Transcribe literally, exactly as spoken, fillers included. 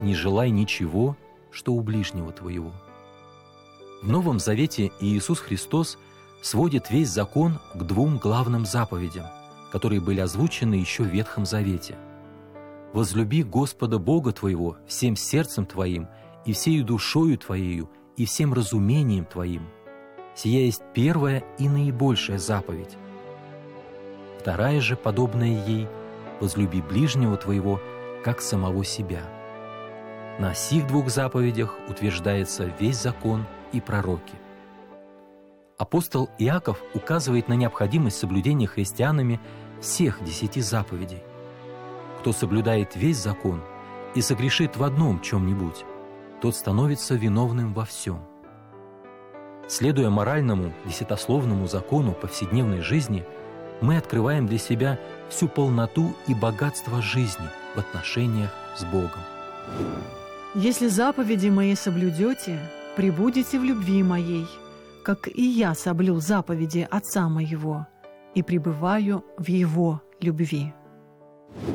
не желай ничего, что у ближнего твоего». В Новом Завете Иисус Христос сводит весь закон к двум главным заповедям, которые были озвучены еще в Ветхом Завете. «Возлюби Господа Бога твоего всем сердцем твоим, и всею душою твоею, и всем разумением твоим. Сия есть первая и наибольшая заповедь. Вторая же, подобная ей, возлюби ближнего твоего, как самого себя. На сих двух заповедях утверждается весь закон и пророки». Апостол Иаков указывает на необходимость соблюдения христианами всех десяти заповедей. Кто соблюдает весь закон и согрешит в одном чем-нибудь, тот становится виновным во всем. Следуя моральному десятословному закону повседневной жизни, мы открываем для себя всю полноту и богатство жизни в отношениях с Богом. «Если заповеди мои соблюдете, пребудете в любви моей, как и я соблюл заповеди Отца моего, и пребываю в Его любви».